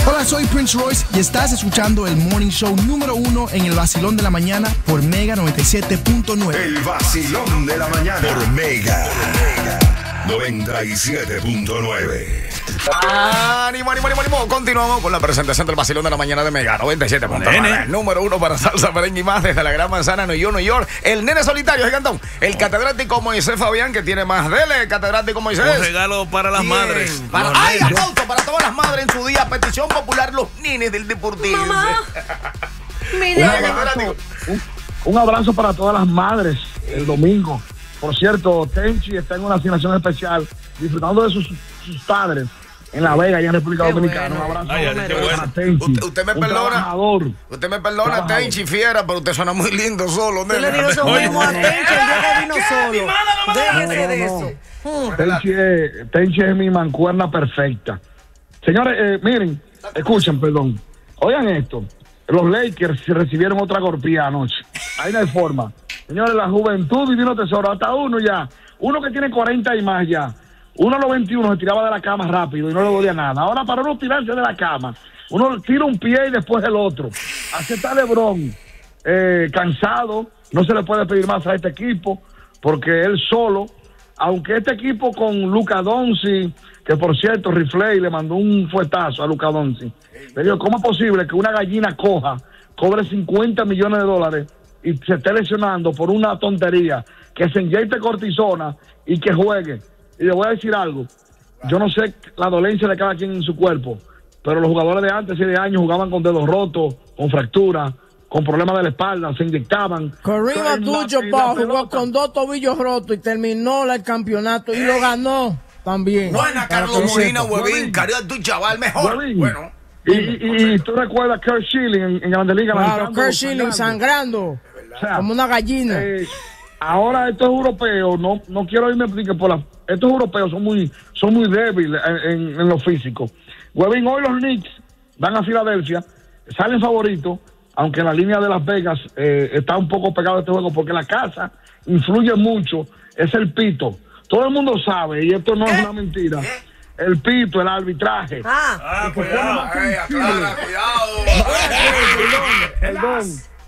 Hola, soy Prince Royce y estás escuchando el Morning Show número 1 en el vacilón de la mañana por Mega 97.9. El vacilón de la mañana por Mega 97.9. ¡Ánimo! Continuamos con la presentación del vacilón de la mañana de Mega 97.9. Número 1 para salsa, merengue y más desde la Gran Manzana, New York. El nene solitario, gigantón. El catedrático Moisés Fabián, que tiene más. Dele, catedrático Moisés. Un regalo para las madres. ¡Ay, aplauso para todas las madres en su día! Petición popular, los nenes del Deportivo. Mamá. Mira. Un abrazo para todas las madres el domingo. Por cierto, Tenchi está en una asignación especial, disfrutando de sus padres en La Vega, allá en República Dominicana. Bueno. Un abrazo Bueno. para Tenchi. Usted me perdona. Usted me perdona, Tenchi Fiera, pero usted suena muy lindo solo, Yo le nene. digo eso mismo a Tenchi el día que vino solo. Déjese de eso. Tenchi es mi mancuerna perfecta. Señores, miren, escuchen, perdón. Oigan esto. Los Lakers recibieron otra golpía anoche. Ahí no hay forma. Señores, la juventud divino tesoro. Hasta uno ya. Uno que tiene 40 y más ya. Uno a los 21 se tiraba de la cama rápido y no le dolía nada. Ahora para uno tirarse de la cama, uno tira un pie y después el otro. Así está LeBron, cansado. No se le puede pedir más a este equipo porque él solo, aunque este equipo con Luka Doncic, que por cierto Rifley le mandó un fuetazo a Luka Doncic. Le digo, ¿cómo es posible que una gallina coja, cobre $50 millones y se esté lesionando por una tontería, que se inyecte cortisona y que juegue? Y le voy a decir algo, yo no sé la dolencia de cada quien en su cuerpo, pero los jugadores de antes y de años jugaban con dedos rotos, con fracturas, con problemas de la espalda, se inyectaban. Kareem Abdul-Jabbar jugó con 2 tobillos rotos y terminó el campeonato y lo ganó también. Buena, Carlos Molina, Huevín, Kareem Abdul-Jabbar, mejor. Huevín. Bueno. Y tú recuerdas a Kurt Schilling en Grande Liga. Claro, Kurt Schilling sangrando, o sea, como una gallina. Ahora estos europeos, no quiero irme porque estos europeos son muy débiles en lo físico. Huevín, hoy los Knicks van a Filadelfia, salen favoritos, aunque en la línea de Las Vegas está un poco pegado este juego, porque la casa influye mucho, es el pito. Todo el mundo sabe, y esto no es una mentira, el pito, el arbitraje. Cuidado. Perdón.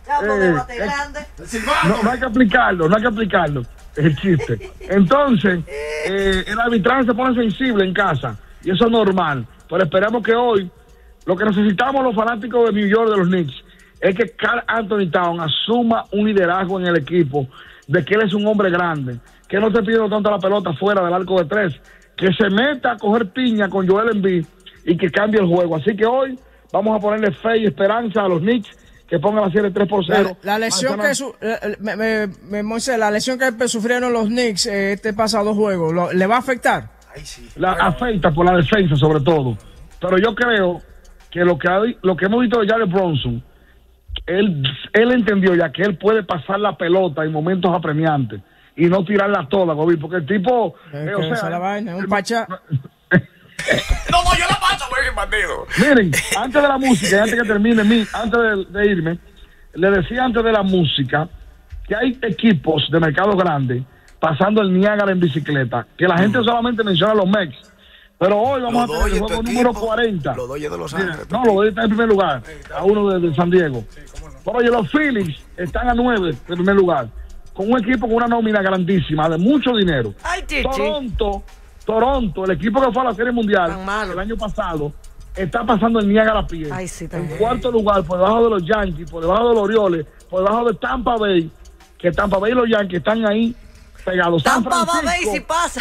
No hay que aplicarlo, es el chiste. Entonces, el arbitraje se pone sensible en casa, y eso es normal, pero esperemos que hoy, lo que necesitamos los fanáticos de New York, de los Knicks, es que Karl Anthony Towns asuma un liderazgo en el equipo, de que él es un hombre grande, que no esté pidiendo tanto la pelota fuera del arco de 3, que se meta a coger piña con Joel Embiid y que cambie el juego. Así que hoy vamos a ponerle fe y esperanza a los Knicks, que pongan la serie 3-0. La lesión la lesión que sufrieron los Knicks este pasado juego, ¿le va a afectar? Afecta por la defensa sobre todo, pero yo creo que lo que hemos visto de Jalen Brunson, él entendió ya que él puede pasar la pelota en momentos apremiantes y no tirarla toda, Gobi, porque el tipo la vaina, un pachá. No, yo la paso, güey, bandido. Miren, antes de la música, y antes que termine, antes de irme, le decía antes de la música que hay equipos de mercado grande pasando el Niágara en bicicleta, que la gente solamente menciona los Mex, pero hoy vamos a tener el juego número 40. Los Dodgers de Los Ángeles. No, los Dodgers están en primer lugar, a uno de San Diego. Pero oye, los Phillies están a 9 en primer lugar, con un equipo con una nómina grandísima, de mucho dinero. Toronto, el equipo que fue a la Serie Mundial el año pasado, está pasando el Niágara Pie. En cuarto lugar, por debajo de los Yankees, por debajo de los Orioles, por debajo de Tampa Bay, que Tampa Bay y los Yankees están ahí pegados. Tampa Bay si pasa.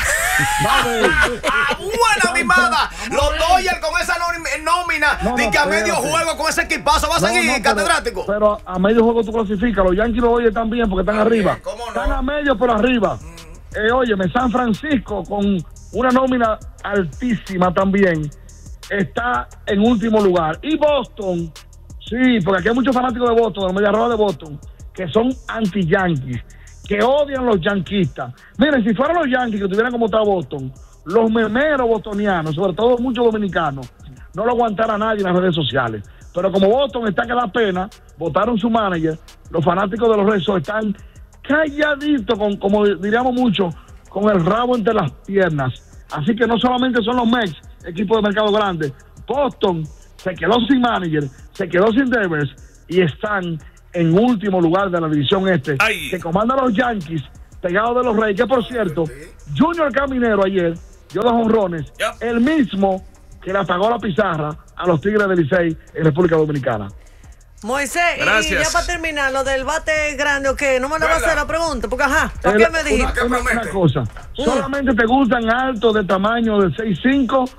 Buena mimada. Los Dodgers con esa nómina, de que a medio juego con ese equipazo va a seguir, catedrático. Pero a medio juego tú clasificas. Los Yankees y los Dodgers están bien porque están arriba. Están a medio pero arriba. Óyeme, San Francisco con una nómina altísima también está en último lugar. Y Boston, sí, porque aquí hay muchos fanáticos de Boston, de la Media Roja de Boston, que son anti-yankees, que odian los yanquistas. Miren, si fueran los Yankees que tuvieran como está Boston, los memeros bostonianos, sobre todo muchos dominicanos, no lo aguantara nadie en las redes sociales. Pero como Boston está que da pena, votaron su manager, los fanáticos de los Red Sox están calladitos, como diríamos mucho, con el rabo entre las piernas. Así que no solamente son los Mets, equipos de mercado grande. Boston se quedó sin manager, se quedó sin Devers y están en último lugar de la división este, que comanda los Yankees, pegados de los Reyes, que por cierto, Junior Caminero ayer dio 2 jonrones, el mismo que le apagó la pizarra a los Tigres del Licey en República Dominicana. Moisés, y ya para terminar, lo del bate grande, ¿o qué? No me lo vas a hacer la pregunta, porque ¿para qué me dijiste? Una cosa, ¿solamente te gustan altos de tamaño de 6'5"